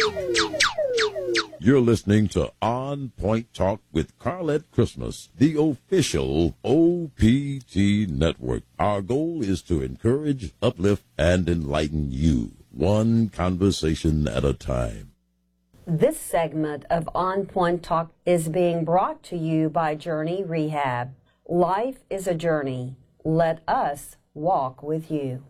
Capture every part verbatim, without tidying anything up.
You're listening to On Point Talk with Carlette Christmas, the official O P T network. Our goal is to encourage, uplift, and enlighten you, one conversation at a time. This segment of On Point Talk is being brought to you by Journey Rehab. Life is a journey. Let us walk with you.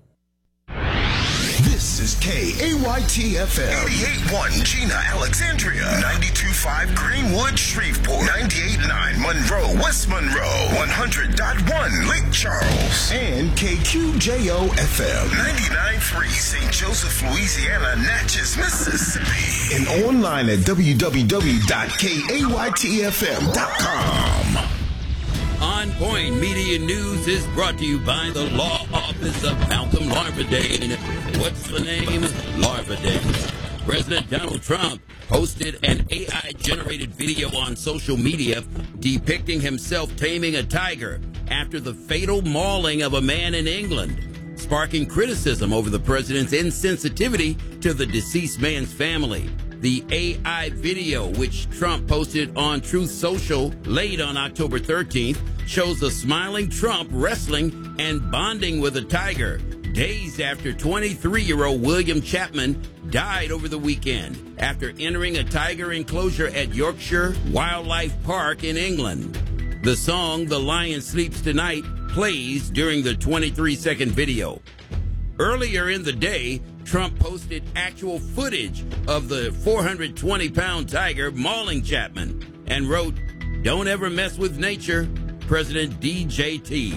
This is K A Y T F M. eighty-eight point one Gina, Alexandria. ninety-two point five Greenwood, Shreveport. ninety-eight point nine Monroe, West Monroe. one hundred point one Lake Charles. And K Q J O F M. ninety-nine point three Saint Joseph, Louisiana, Natchez, Mississippi. And online at w w w dot k a y t f m dot com. On Point Media News is brought to you by the Law Office of Malcolm Larvadain. What's the name? Larvadain. President Donald Trump posted an A I-generated video on social media depicting himself taming a tiger after the fatal mauling of a man in England, sparking criticism over the president's insensitivity to the deceased man's family. The A I video, which Trump posted on Truth Social late on October thirteenth, shows a smiling Trump wrestling and bonding with a tiger, days after twenty-three-year-old William Chapman died over the weekend after entering a tiger enclosure at Yorkshire Wildlife Park in England. The song "The Lion Sleeps Tonight" plays during the twenty-three-second video. Earlier in the day, Trump posted actual footage of the four hundred twenty pound tiger mauling Chapman and wrote, "Don't ever mess with nature, President D J T."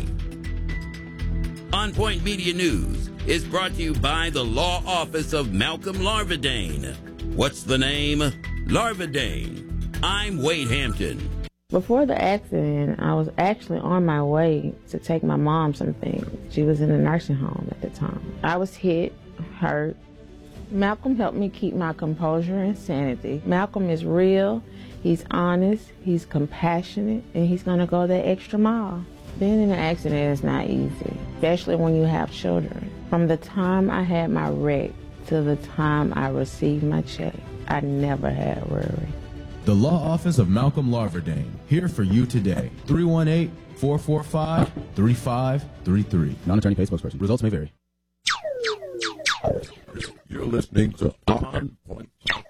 On Point Media News is brought to you by the Law Office of Malcolm Larvadain. What's the name? Larvadain. I'm Wade Hampton. Before the accident, I was actually on my way to take my mom some things. She was in a nursing home at the time. I was hit, hurt. Malcolm helped me keep my composure and sanity. Malcolm is real, he's honest, he's compassionate, and he's going to go that extra mile. Being in an accident is not easy, especially when you have children. From the time I had my wreck to the time I received my check, I never had a worry. The Law Office of Malcolm Larvadain, here for you today. three one eight, four four five, three five three three. Non-attorney paid spokesperson. Results may vary. You're listening to On Point,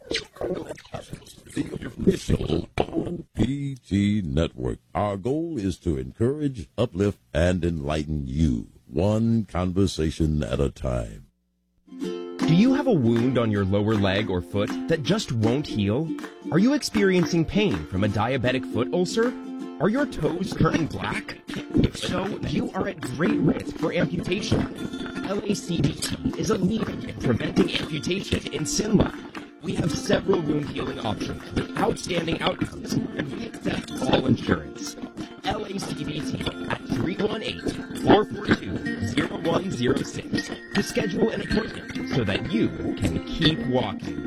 the official O P T network. Our goal is to encourage, uplift, and enlighten you, one conversation at a time. Do you have a wound on your lower leg or foot that just won't heal? Are you experiencing pain from a diabetic foot ulcer? Are your toes turning black? If so, you are at great risk for amputation. L A C B T is a leader in preventing amputation in Sinlock. We have several wound healing options with outstanding outcomes, and we accept all insurance. L A C B T at three one eight, four four two, zero one zero six to schedule an appointment so that you can keep walking.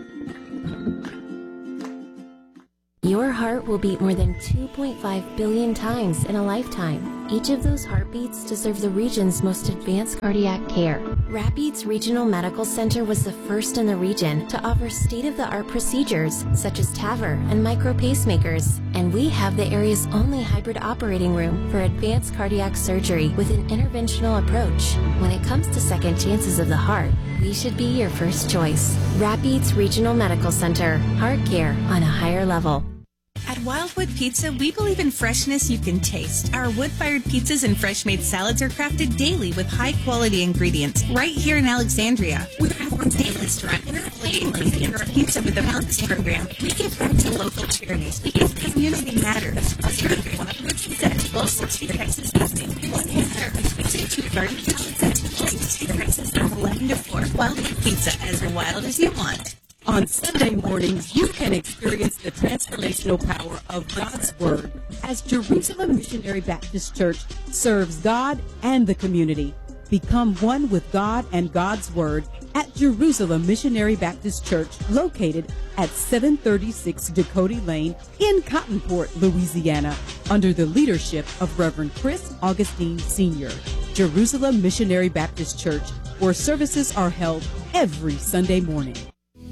Your heart will beat more than two point five billion times in a lifetime. Each of those heartbeats deserve the region's most advanced cardiac care. Rapides Regional Medical Center was the first in the region to offer state-of-the-art procedures such as TAVR and micro pacemakers. And we have the area's only hybrid operating room for advanced cardiac surgery with an interventional approach. When it comes to second chances of the heart, we should be your first choice. Rapides Regional Medical Center. Heart care on a higher level. At Wildwood Pizza, we believe in freshness you can taste. Our wood-fired pizzas and fresh-made salads are crafted daily with high-quality ingredients right here in Alexandria. We're a one-day restaurant and our lady and our pizza with the Balance program. We give back to local charities because community matters. Wildwood Pizza at twelve sixty Texas Avenue. One half pizza, two garden salads at twelve sixty Texas from eleven to four. Wildwood Pizza, as wild as you want. On Sunday mornings, you can experience the transformational power of God's Word as Jerusalem Missionary Baptist Church serves God and the community. Become one with God and God's Word at Jerusalem Missionary Baptist Church, located at seven thirty-six Dakota Lane in Cottonport, Louisiana, under the leadership of Reverend Chris Augustine Senior Jerusalem Missionary Baptist Church, where services are held every Sunday morning.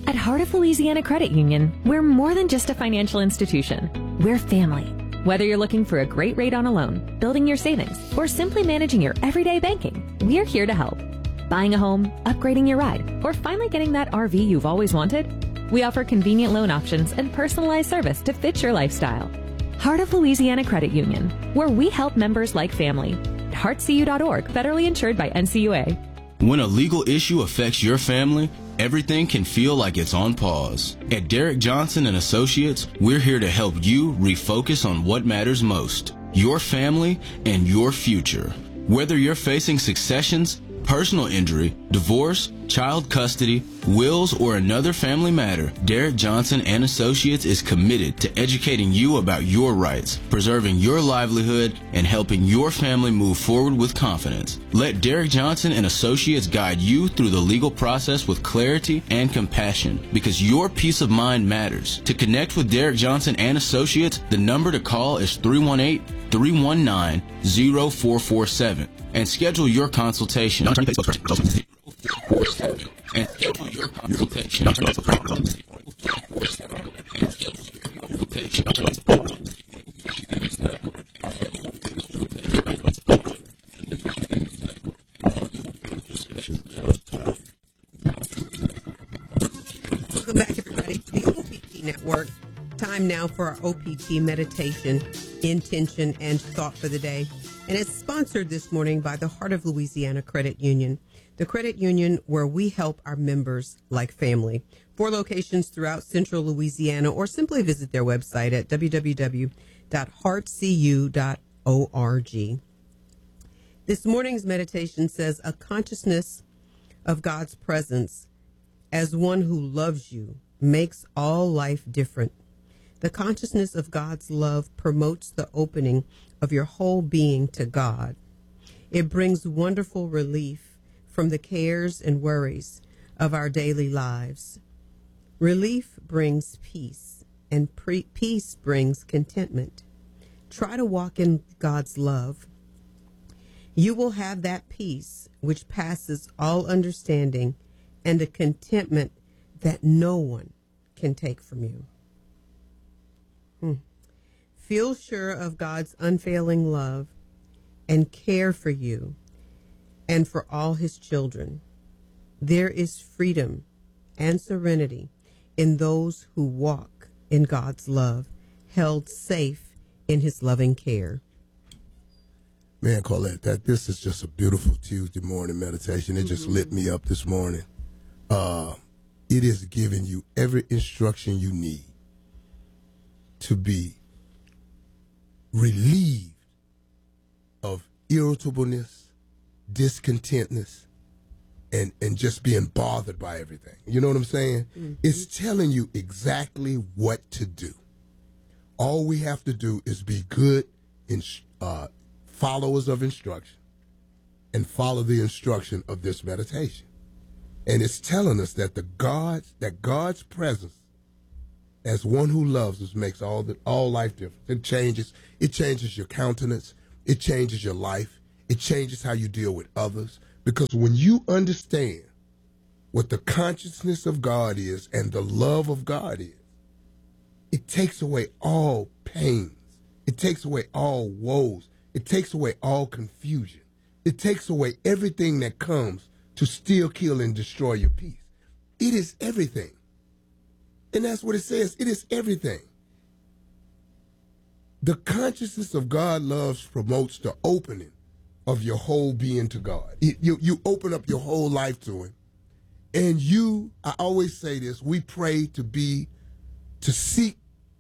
At Heart of Louisiana Credit Union, we're more than just a financial institution. We're family. Whether you're looking for a great rate on a loan, building your savings, or simply managing your everyday banking, we're here to help. Buying a home, upgrading your ride, or finally getting that R V you've always wanted? We offer convenient loan options and personalized service to fit your lifestyle. Heart of Louisiana Credit Union, where we help members like family. heart c u dot org, federally insured by N C U A. When a legal issue affects your family, everything can feel like it's on pause. At Derek Johnson and Associates, we're here to help you refocus on what matters most, your family and your future. Whether you're facing successions, personal injury, divorce, child custody, wills, or another family matter, Derek Johnson and Associates is committed to educating you about your rights, preserving your livelihood, and helping your family move forward with confidence. Let Derek Johnson and Associates guide you through the legal process with clarity and compassion, because your peace of mind matters. To connect with Derek Johnson and Associates, the number to call is three one eight, three one nine, zero four four seven. And schedule your consultation. And schedule your consultation. Welcome back, everybody, to the O P T Network. Time now for our O P T meditation, intention, and thought for the day. And it's sponsored this morning by the Heart of Louisiana Credit Union, the credit union where we help our members like family. Four locations throughout central Louisiana, or simply visit their website at w w w dot heart c u dot org. This morning's meditation says, a consciousness of God's presence as one who loves you makes all life different. The consciousness of God's love promotes the opening of your whole being to God. It brings wonderful relief from the cares and worries of our daily lives. Relief brings peace, and pre- peace brings contentment. Try to walk in God's love. You will have that peace which passes all understanding and a contentment that no one can take from you. Hmm. Feel sure of God's unfailing love and care for you and for all his children. There is freedom and serenity in those who walk in God's love, held safe in his loving care. Man, Colette, that this is just a beautiful Tuesday morning meditation. It just mm-hmm. lit me up this morning. Uh, it is giving you every instruction you need to be relieved of irritableness, discontentness, and, and just being bothered by everything. You know what I'm saying? Mm-hmm. It's telling you exactly what to do. All we have to do is be good in, uh, followers of instruction and follow the instruction of this meditation. And it's telling us that the God's, that God's presence as one who loves us makes all the, all life different. It changes, it changes your countenance. It changes your life. It changes how you deal with others. Because when you understand what the consciousness of God is and the love of God is, it takes away all pains. It takes away all woes. It takes away all confusion. It takes away everything that comes to steal, kill, and destroy your peace. It is everything. And that's what it says. It is everything. The consciousness of God loves promotes the opening of your whole being to God. It, you, you open up your whole life to him. And you, I always say this, we pray to be, to seek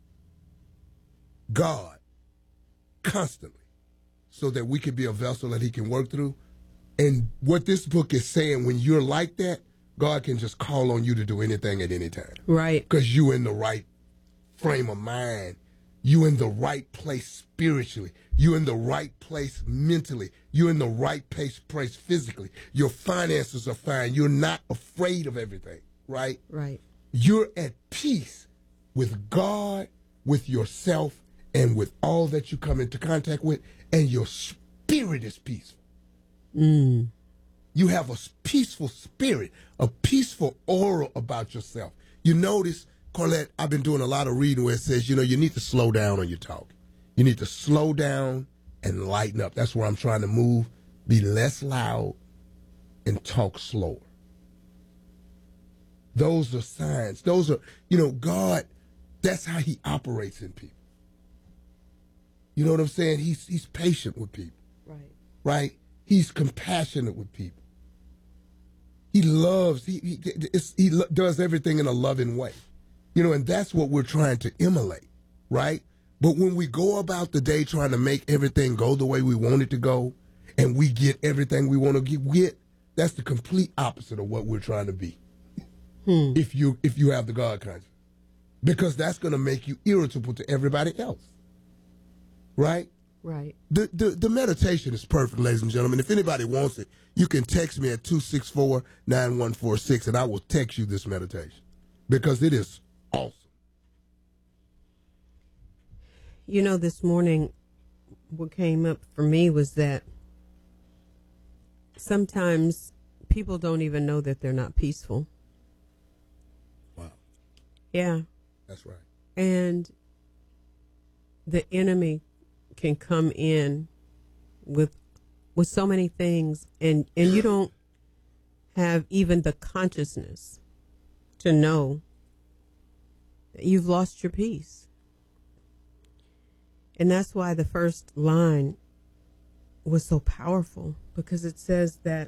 God constantly so that we can be a vessel that he can work through. And what this book is saying, when you're like that, God can just call on you to do anything at any time. Right. Because you're in the right frame of mind. You're in the right place spiritually. You're in the right place mentally. You're in the right place, place physically. Your finances are fine. You're not afraid of everything, right? Right. You're at peace with God, with yourself, and with all that you come into contact with, and your spirit is peaceful. Mm. You have a peaceful spirit, a peaceful aura about yourself. you notice, Carlette, I've been doing a lot of reading where it says, you know, you need to slow down on your talk. You need to slow down and lighten up. That's where I'm trying to move. Be less loud and talk slower. Those are signs. Those are, you know, God, that's how he operates in people. You know what I'm saying? He's he's patient with people. Right. Right? He's compassionate with people. He loves, he he, it's, he lo- does everything in a loving way. You know, and that's what we're trying to emulate, right? But when we go about the day trying to make everything go the way we want it to go, and we get everything we want to get, that's the complete opposite of what we're trying to be. Hmm. If you if you have the God conscience. Because that's going to make you irritable to everybody else. Right? Right. The, the the meditation is perfect, ladies and gentlemen. If anybody wants it, you can text me at two six four, nine one four six, and I will text you this meditation. Because it is awesome. You know, this morning, what came up for me was that sometimes people don't even know that they're not peaceful. Wow. Yeah. That's right. And the enemy can come in with with so many things, and, and you don't have even the consciousness to know that you've lost your peace. And that's why the first line was so powerful, because it says that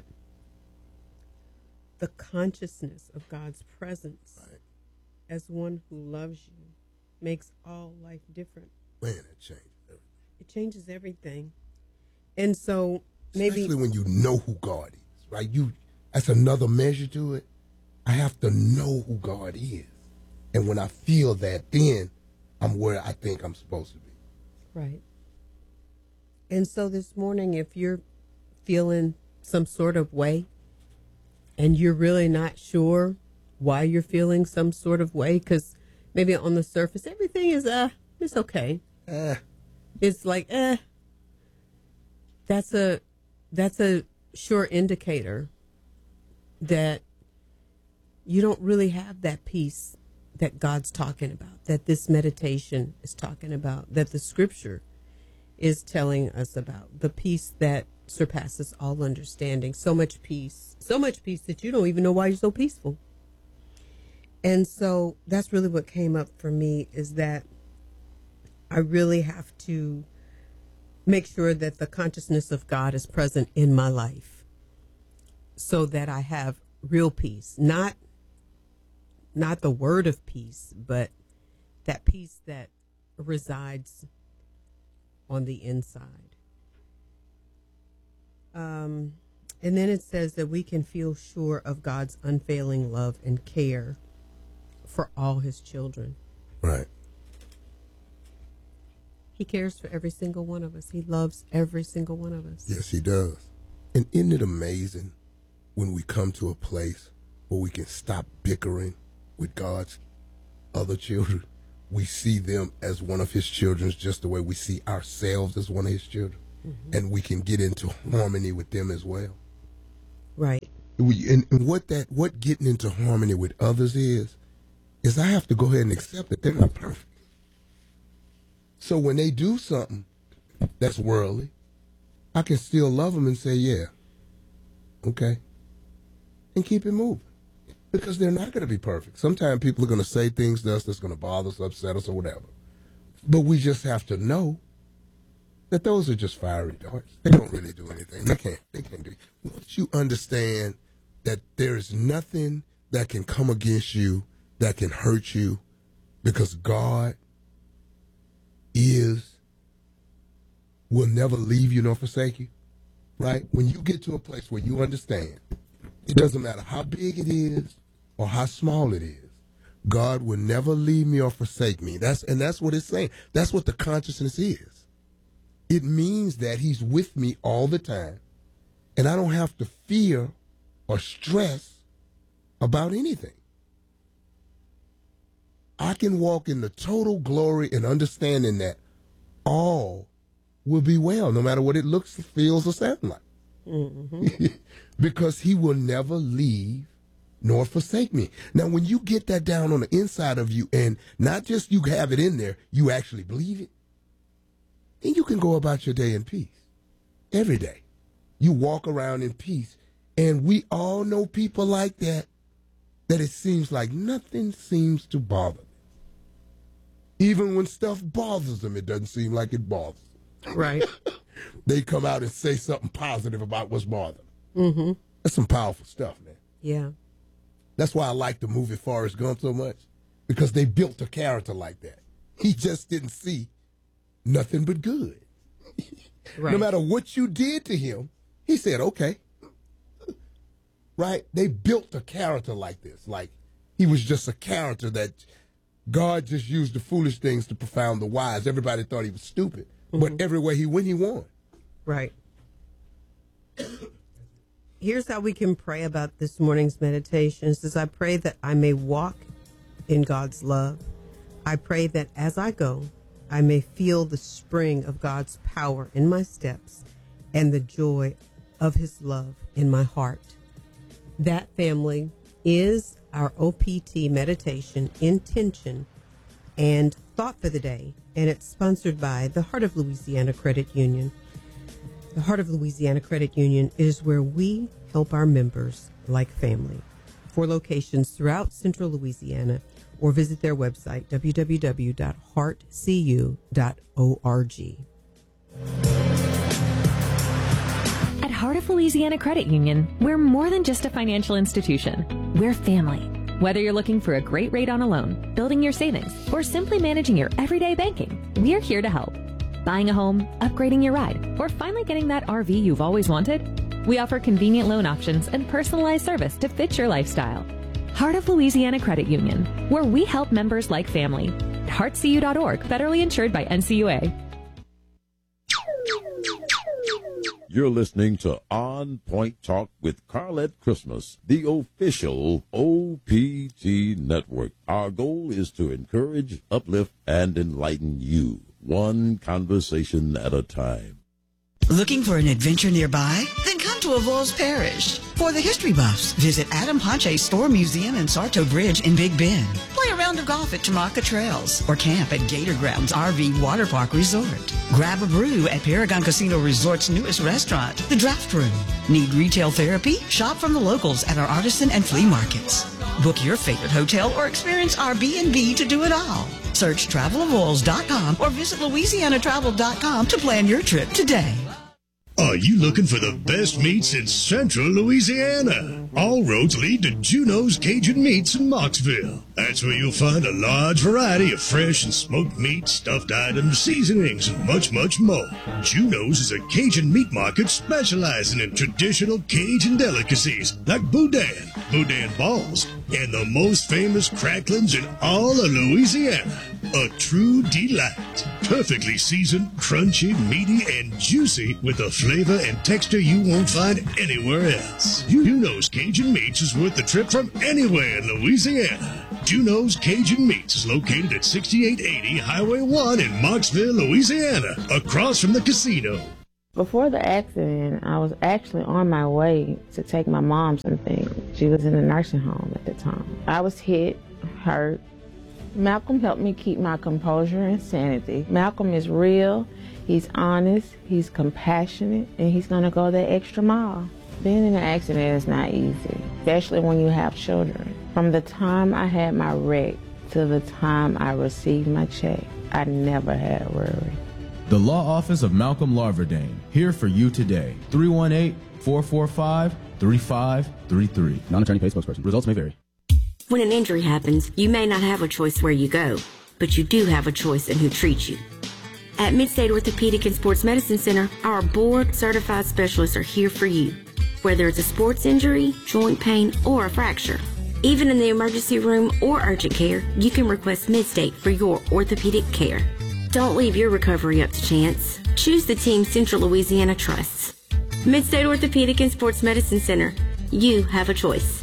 the consciousness of God's presence right. as one who loves you makes all life different. Man, it changed everything. It changes everything. And so maybe... Especially when you know who God is, right? You that's another measure to it. I have to know who God is. And when I feel that, then I'm where I think I'm supposed to be. Right. And so this morning, if you're feeling some sort of way and you're really not sure why you're feeling some sort of way, because maybe on the surface, everything is, uh, it's okay. Eh. It's like, eh. That's a, that's a sure indicator that you don't really have that peace that God's talking about, that this meditation is talking about, that the scripture is telling us about, the peace that surpasses all understanding. So much peace, so much peace that you don't even know why you're so peaceful. And so that's really what came up for me, is that I really have to make sure that the consciousness of God is present in my life so that I have real peace, not not the word of peace, but that peace that resides on the inside. Um, and then it says that we can feel sure of God's unfailing love and care for all his children. Right. He cares for every single one of us. He loves every single one of us. Yes, he does. And isn't it amazing when we come to a place where we can stop bickering with God's other children? We see them as one of his children, just the way we see ourselves as one of his children. Mm-hmm. And we can get into harmony with them as well. Right. We, and, and what that, what getting into harmony with others is, is I have to go ahead and accept that they're not perfect. So when they do something that's worldly, I can still love them and say, yeah, okay, and keep it moving. Because they're not going to be perfect. Sometimes people are going to say things to us that's going to bother us, upset us, or whatever. But we just have to know that those are just fiery darts. They don't really do anything. They can't. They can't do it. Once you understand that there is nothing that can come against you that can hurt you, because God is, will never leave you nor forsake you, right? When you get to a place where you understand, it doesn't matter how big it is or how small it is, God will never leave me or forsake me. That's and that's what it's saying. That's what the consciousness is. It means that he's with me all the time, and I don't have to fear or stress about anything. I can walk in the total glory and understanding that all will be well, no matter what it looks, feels, or sounds like. Mm-hmm. Because he will never leave nor forsake me. Now, when you get that down on the inside of you, and not just you have it in there, you actually believe it, then you can go about your day in peace. Every day. You walk around in peace. And we all know people like that, that it seems like nothing seems to bother them. Even when stuff bothers them, it doesn't seem like it bothers them. Right. They come out and say something positive about what's bothering them. Mm-hmm. That's some powerful stuff, man. Yeah. That's why I like the movie Forrest Gump so much, because they built a character like that. He just didn't see nothing but good. Right. No matter what you did to him, he said, okay. Right? They built a character like this. Like he was just a character that God just used the foolish things to profound the wise. Everybody thought he was stupid. Mm-hmm. But everywhere he went, he won. Right. Here's how we can pray about this morning's meditation. It says, I pray that I may walk in God's love. I pray that as I go, I may feel the spring of God's power in my steps and the joy of his love in my heart. That, family, is our O P T meditation, intention, and thought for the day. And it's sponsored by the Heart of Louisiana Credit Union. The Heart of Louisiana Credit Union is where we help our members like family. Four locations throughout central Louisiana, or visit their website, w w w dot heart c u dot org. At Heart of Louisiana Credit Union, we're more than just a financial institution. We're family. Whether you're looking for a great rate on a loan, building your savings, or simply managing your everyday banking, we're here to help. Buying a home, upgrading your ride, or finally getting that R V you've always wanted? We offer convenient loan options and personalized service to fit your lifestyle. Heart of Louisiana Credit Union, where we help members like family. heart c u dot org, federally insured by N C U A. You're listening to On Point Talk with Carlette Christmas, the official O P T network. Our goal is to encourage, uplift, and enlighten you, one conversation at a time. Looking for an adventure nearby? Then come to Avoyelles Parish. For the history buffs, visit Adam Ponche's Store Museum and Sarto Bridge in Big Bend. Play a round of golf at Tamaka Trails or camp at Gator Grounds R V Water Park Resort. Grab a brew at Paragon Casino Resort's newest restaurant, The Draft Room. Need retail therapy? Shop from the locals at our artisan and flea markets. Book your favorite hotel or experience our B and B to do it all. Search travel avoyelles dot com or visit louisiana travel dot com to plan your trip today. Are you looking for the best meats in central Louisiana? All roads lead to Juno's Cajun Meats in Mocksville. That's where you'll find a large variety of fresh and smoked meat, stuffed items, seasonings, and much, much more. Juno's is a Cajun meat market specializing in traditional Cajun delicacies like boudin, boudin balls, and the most famous cracklings in all of Louisiana. A true delight. Perfectly seasoned, crunchy, meaty, and juicy with a flavor and texture you won't find anywhere else. Juno's Cajun Meats is worth the trip from anywhere in Louisiana. Juno's Cajun Meats is located at sixty-eight eighty Highway one in Mocksville, Louisiana, across from the casino. Before the accident, I was actually on my way to take my mom some things. She was in a nursing home at the time. I was hit, hurt. Malcolm helped me keep my composure and sanity. Malcolm is real, he's honest, he's compassionate, and he's going to go that extra mile. Being in an accident is not easy, especially when you have children. From the time I had my wreck to the time I received my check, I never had a worry. The Law Office of Malcolm Larverdane, here for you today. three one eight, four four five, three five three three. Non-attorney paid spokesperson. Results may vary. When an injury happens, you may not have a choice where you go, but you do have a choice in who treats you. At Midstate Orthopedic and Sports Medicine Center, our board-certified specialists are here for you, whether it's a sports injury, joint pain, or a fracture. Even in the emergency room or urgent care, you can request Midstate for your orthopedic care. Don't leave your recovery up to chance. Choose the team Central Louisiana trusts. Midstate Orthopedic and Sports Medicine Center. You have a choice.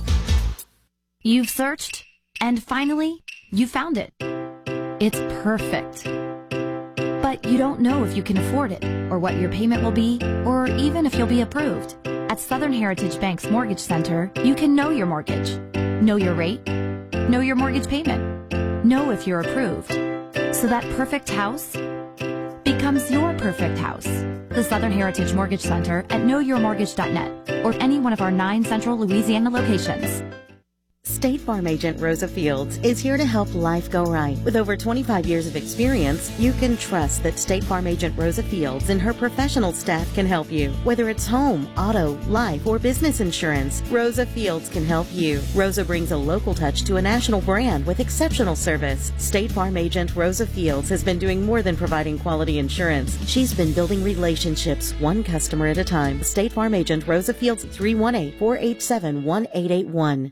You've searched, and finally, you found it. It's perfect. But but you don't know if you can afford it, or what your payment will be, or even if you'll be approved. At Southern Heritage Bank's Mortgage Center, you can know your mortgage, know your rate, know your mortgage payment, know if you're approved. So that perfect house becomes your perfect house. The Southern Heritage Mortgage Center at know your mortgage dot net or any one of our nine central Louisiana locations. State Farm Agent Rosa Fields is here to help life go right. With over twenty-five years of experience, you can trust that State Farm Agent Rosa Fields and her professional staff can help you. Whether it's home, auto, life, or business insurance, Rosa Fields can help you. Rosa brings a local touch to a national brand with exceptional service. State Farm Agent Rosa Fields has been doing more than providing quality insurance. She's been building relationships one customer at a time. State Farm Agent Rosa Fields, three one eight, four eight seven, one eight eight one.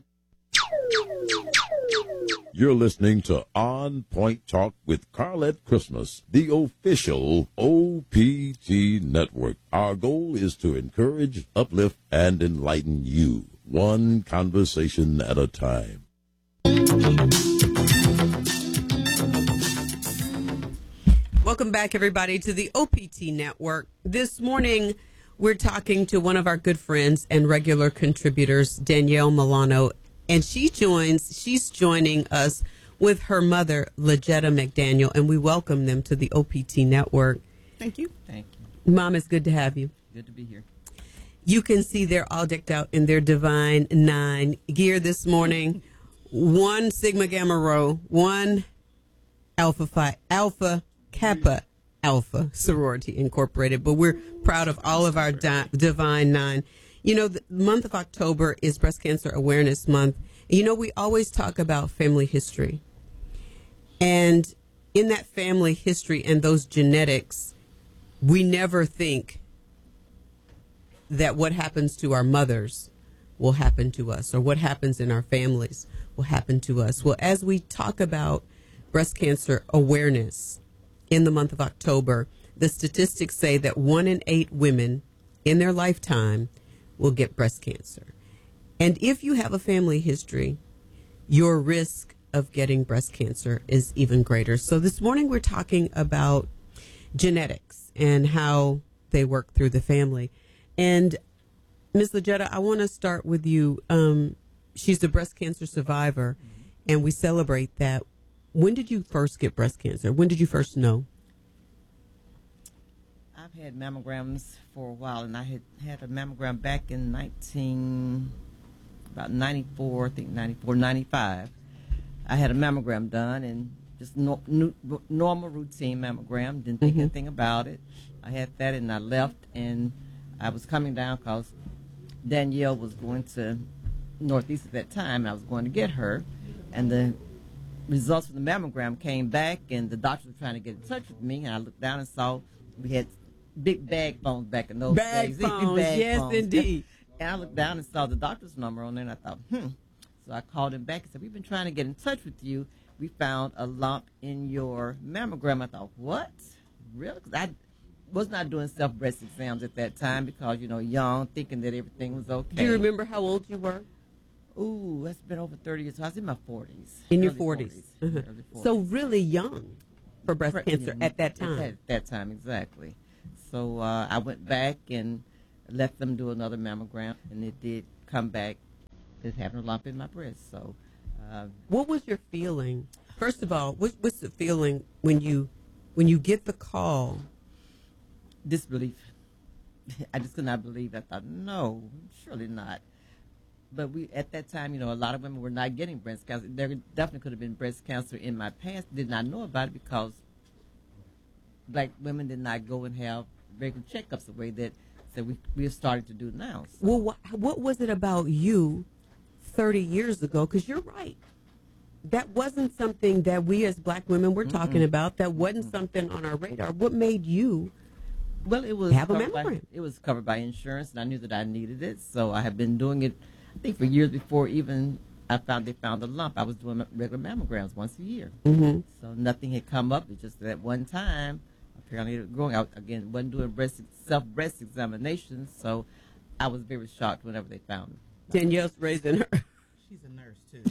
You're listening to On Point Talk with Carlette Christmas, the official O P T network. Our goal is to encourage, uplift, and enlighten you, one conversation at a time. Welcome back, everybody, to the O P T network. This morning, we're talking to one of our good friends and regular contributors, Danielle Milano. And she joins, she's joining us with her mother, Legetta McDaniel, and we welcome them to the O P T network. Thank you. Thank you. Mom, it's good to have you. Good to be here. You can see they're all decked out in their Divine Nine gear this morning. One Sigma Gamma Rho, one Alpha Phi, Alpha Kappa Alpha Sorority Incorporated. But we're proud of all of our di- Divine Nine. You know, the month of October is Breast Cancer Awareness Month. You know, we always talk about family history. And in that family history and those genetics, we never think that what happens to our mothers will happen to us, or what happens in our families will happen to us. Well, as we talk about breast cancer awareness in the month of October, the statistics say that one in eight women in their lifetime will get breast cancer. And if you have a family history, your risk of getting breast cancer is even greater. So this morning we're talking about genetics and how they work through the family. And Miz Legetta, I want to start with you. Um, she's a breast cancer survivor, and we celebrate that. When did you first get breast cancer? When did you first know? I've had mammograms for a while, and I had had a mammogram back in nineteen, about ninety-four, I think ninety-four, ninety-five. I had a mammogram done, and just no, no, normal routine mammogram. Didn't think mm-hmm. anything about it. I had that, and I left, and I was coming down because Danielle was going to Northeast at that time, and I was going to get her, and the results of the mammogram came back, and the doctors were trying to get in touch with me, and I looked down and saw we had big bag phones back in those bag days. Phones, bag yes, phones, yes, indeed. And I looked down and saw the doctor's number on there, and I thought, hmm. So I called him back and said, we've been trying to get in touch with you. We found a lump in your mammogram. I thought, what? Really? Because I was not doing self-breast exams at that time because, you know, young, thinking that everything was okay. Do you remember how old you were? Ooh, that's been over thirty years. So I was in my forties. In your forties. Uh-huh. forties. So really young for breast Pre- cancer at that time. At that time, exactly. So uh, I went back and let them do another mammogram, and it did come back as having a lump in my breast. So, uh, what was your feeling? First of all, what, what's the feeling when you when you get the call? Disbelief. I just could not believe. I thought, no, surely not. But we at that time, you know, a lot of women were not getting breast cancer. There definitely could have been breast cancer in my past. Did not know about it because black women did not go and have regular checkups the way that so we we have started to do now. So. Well, what, what was it about you thirty years ago? Because you're right. That wasn't something that we as black women were Mm-mm. talking about. That wasn't Mm-mm. something on our radar. What made you well, it was have a mammogram? By, it was covered by insurance, and I knew that I needed it. So I have been doing it, I think, for years before even I found they found a lump. I was doing regular mammograms once a year. Mm-hmm. So nothing had come up. It's just that one time, apparently it was growing out again. Wasn't doing breast self breast examinations, so I was very shocked whenever they found it. Danielle's raising her. She's a nurse too.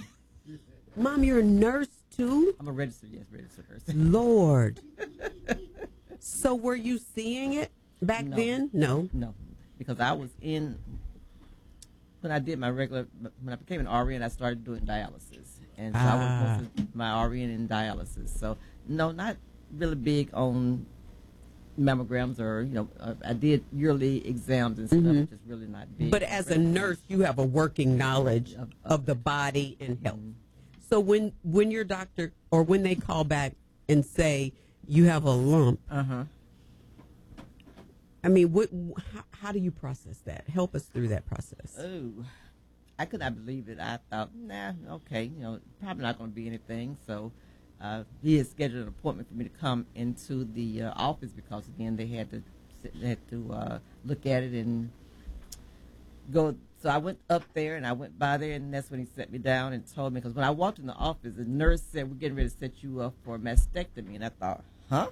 Mom, you're a nurse too? I'm a registered, yes, registered nurse. Lord. So were you seeing it back No. then? No. No, because I was in, when I did my regular, when I became an R N, I started doing dialysis. And so Ah. I was most of my R N in dialysis. So, no, not really big on mammograms or, you know, uh, I did yearly exams and stuff, Mhm. just really not big. But as a nurse, you have a working knowledge of, of the body and health. So when when your doctor or when they call back and say you have a lump, uh-huh. I mean, what? How, how do you process that? Help us through that process. Oh, I could not believe it. I thought, nah, okay, you know, probably not going to be anything. So uh, he had scheduled an appointment for me to come into the uh, office because, again, they had to sit, they had to uh, look at it and go. So I went up there and I went by there, and that's when he set me down and told me, because when I walked in the office, the nurse said, we're getting ready to set you up for a mastectomy. And I thought, huh?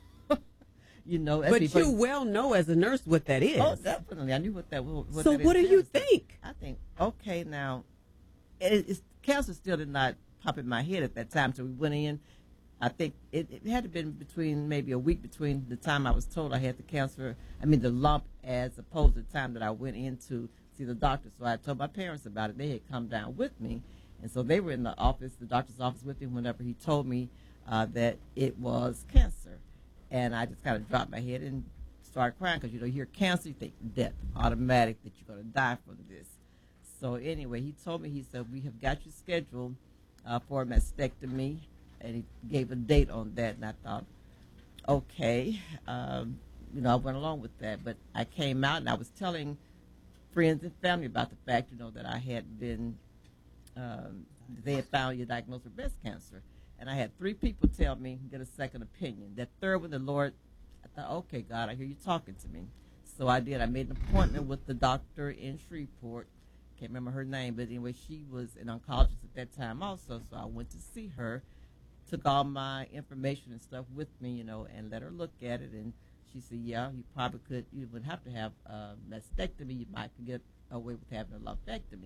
You know, that's But before- you well know as a nurse what that is. Oh, definitely. I knew what that was. What So that what do you entails. think? I think, okay, now, it, it's, cancer still did not pop in my head at that time. So we went in. I think it, it had to been between maybe a week between the time I was told I had the cancer, I mean the lump, as opposed to the time that I went in to see the doctor. So I told my parents about it. They had come down with me. And so they were in the office, the doctor's office with me whenever he told me uh, that it was cancer. And I just kind of dropped my head and started crying because, you know, you hear cancer, you think death, automatic, that you're going to die from this. So anyway, he told me, he said, we have got you scheduled uh, for a mastectomy. And he gave a date on that. And I thought, okay, um, you know, I went along with that. But I came out and I was telling friends and family about the fact, you know, that I had been, um, they had found you diagnosed with breast cancer. And I had three people tell me, get a second opinion. That third one, the Lord, I thought, okay, God, I hear you talking to me. So I did. I made an appointment with the doctor in Shreveport. Can't remember her name, but anyway, she was an oncologist at that time also. So I went to see her, took all my information and stuff with me, you know, and let her look at it. And she said, yeah, you probably could, you would have to have a mastectomy. You might could get away with having a lumpectomy.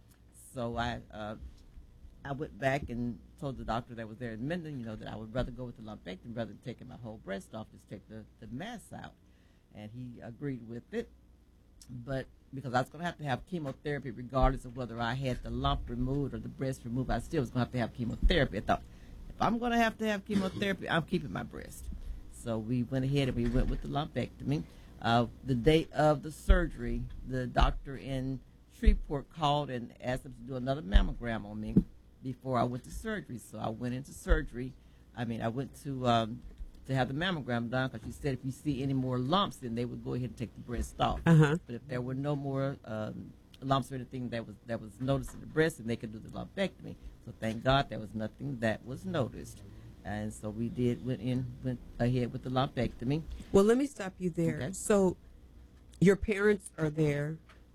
So I, uh, I went back and told the doctor that was there in Minden, you know, that I would rather go with the lumpectomy rather than taking my whole breast off, just take the, the mass out. And he agreed with it. But because I was going to have to have chemotherapy regardless of whether I had the lump removed or the breast removed, I still was going to have to have chemotherapy. I thought, if I'm going to have to have chemotherapy, I'm keeping my breast. So we went ahead and we went with the lumpectomy. Uh, the date of the surgery, the doctor in Shreveport called and asked them to do another mammogram on me before I went to surgery. So I went into surgery. I mean, I went to um, to have the mammogram done because she said if you see any more lumps, then they would go ahead and take the breast off. Uh-huh. But if there were no more um, lumps or anything that was that was noticed in the breast, then they could do the lumpectomy. So thank God there was nothing that was noticed. And so we did went in went ahead with the lumpectomy. Well, let me stop you there. Okay. So your parents are there.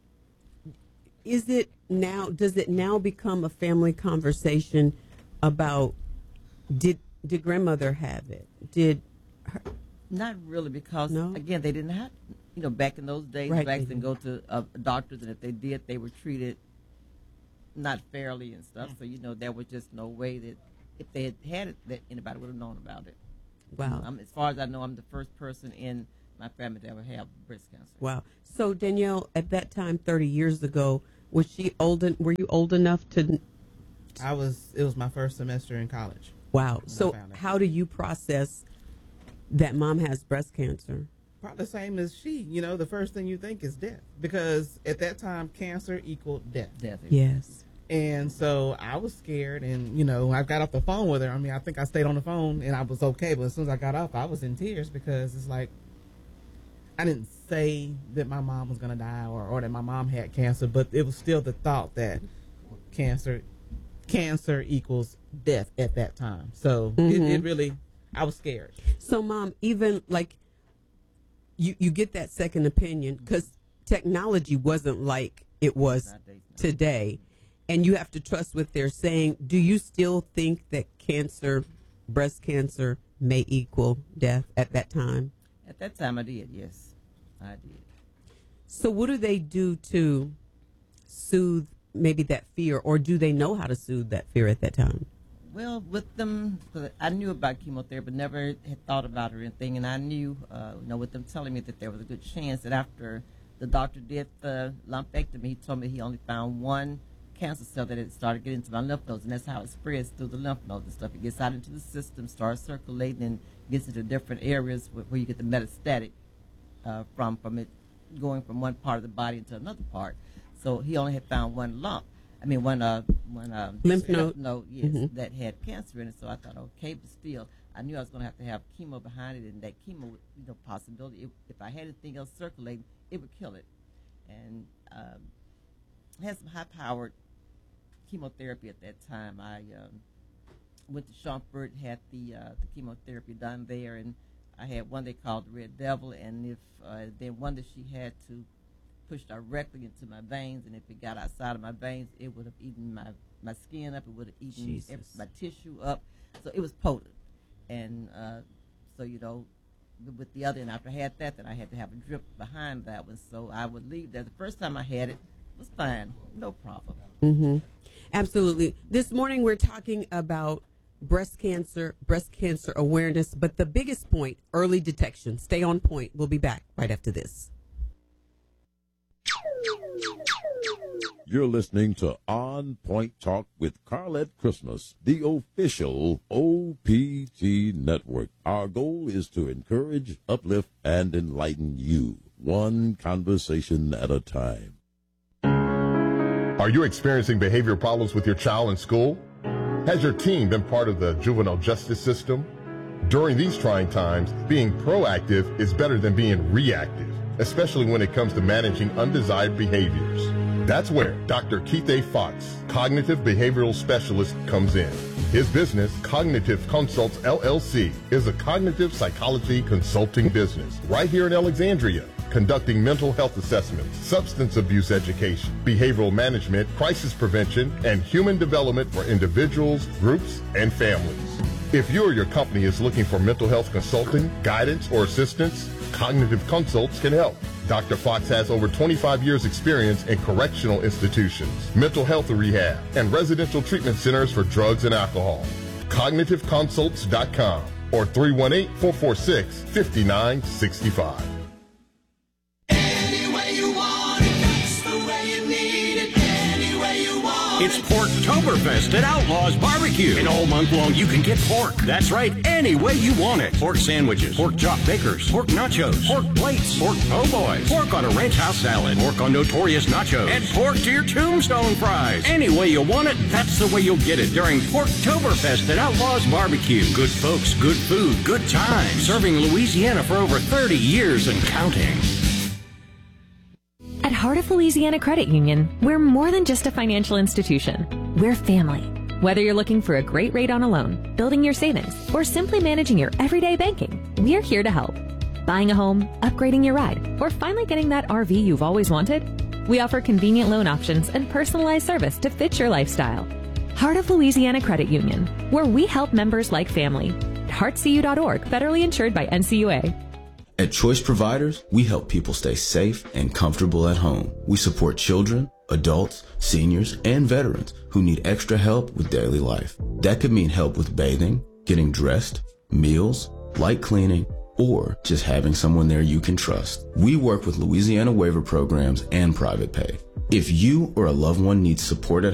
Is it now, does it now become a family conversation about did did grandmother have it? Did her, Not really, because No? again, they didn't have, you know, back in those days, Right, blacks they didn't go to uh, doctors, and if they did, they were treated not fairly and stuff. So you know, there was just no way that if they had had it, that anybody would have known about it. Wow. Um, as far as I know, I'm the first person in my family to ever have breast cancer. wow. So Danielle, at that time, thirty years ago, was she old? en- Were you old enough to? I was. It was my first semester in college. Wow. when I So found out. how do you process that mom has breast cancer? Probably the same as she. You know, the first thing you think is death, because at that time, cancer equaled death. Death. Yes. And so I was scared, and you know, I got off the phone with her. I mean, I think I stayed on the phone, and I was okay. But as soon as I got off, I was in tears because it's like I didn't say that my mom was gonna die or, or that my mom had cancer, but it was still the thought that cancer, cancer equals death at that time. So it, Mhm. it really, I was scared. So, Mom, even like you, you get that second opinion because technology wasn't like it was today, and you have to trust what they're saying. Do you still think that cancer, breast cancer, may equal death at that time? At that time, I did. Yes, I did. So, what do they do to soothe maybe that fear, or do they know how to soothe that fear at that time? Well, with them, 'cause I knew about chemotherapy, but never had thought about it or anything. And I knew, uh, you know, with them telling me that there was a good chance that after the doctor did the lumpectomy, he told me he only found one cancer cell that had started getting into my lymph nodes, and that's how it spreads through the lymph nodes and stuff. It gets out into the system, starts circulating, and gets into different areas where, where you get the metastatic uh, from from it going from one part of the body into another part. So he only had found one lump. I mean, one uh, one uh, lymph node, node yes, mm-hmm. that had cancer in it. So I thought, okay, but still, I knew I was going to have to have chemo behind it, and that chemo, you know, possibility. If, if I had anything else circulating, it would kill it. And um, I had some high-powered chemotherapy at that time. I um, went to Schaumburg, had the uh, the chemotherapy done there, and I had one they called the Red Devil, and if uh, then one that she had to push directly into my veins, and if it got outside of my veins, it would have eaten my, my skin up, it would have eaten every, my tissue up, so it was potent. And uh, so, you know, with the other, and after I had that, then I had to have a drip behind that one, so I would leave there. The first time I had it, it was fine, no problem. Mm-hmm. Absolutely. This morning we're talking about breast cancer, breast cancer awareness, but the biggest point, early detection. Stay on point. We'll be back right after this. You're listening to On Point Talk with Carlette Christmas, the official O P T network. Our goal is to encourage, uplift, and enlighten you, one conversation at a time. Are you experiencing behavior problems with your child in school? Has your teen been part of the juvenile justice system? During these trying times, being proactive is better than being reactive, especially when it comes to managing undesired behaviors. That's where Doctor Keith A. Fox, cognitive behavioral specialist, comes in. His business, Cognitive Consults L L C, is a cognitive psychology consulting business right here in Alexandria, conducting mental health assessments, substance abuse education, behavioral management, crisis prevention, and human development for individuals, groups, and families. If you or your company is looking for mental health consulting, guidance, or assistance, Cognitive Consults can help. Doctor Fox has over twenty-five years experience in correctional institutions, mental health rehab, and residential treatment centers for drugs and alcohol. Cognitive Consults dot com or three one eight, four four six, five nine six five. It's Porktoberfest at Outlaws Barbecue. And all month long, you can get pork. That's right, any way you want it. Pork sandwiches, pork chop bakers, pork nachos, pork plates, pork po' boys, pork on a ranch house salad, pork on notorious nachos, and pork to your tombstone fries. Any way you want it, that's the way you'll get it during Porktoberfest at Outlaws Barbecue. Good folks, good food, good times. Serving Louisiana for over thirty years and counting. At Heart of Louisiana Credit Union, we're more than just a financial institution. We're family. Whether you're looking for a great rate on a loan, building your savings, or simply managing your everyday banking, we're here to help. Buying a home, upgrading your ride, or finally getting that R V you've always wanted? We offer convenient loan options and personalized service to fit your lifestyle. Heart of Louisiana Credit Union, where we help members like family. heart c u dot org, federally insured by N C U A. At Choice Providers, we help people stay safe and comfortable at home. We support children, adults, seniors, and veterans who need extra help with daily life. That could mean help with bathing, getting dressed, meals, light cleaning, or just having someone there you can trust. We work with Louisiana waiver programs and private pay. If you or a loved one needs support at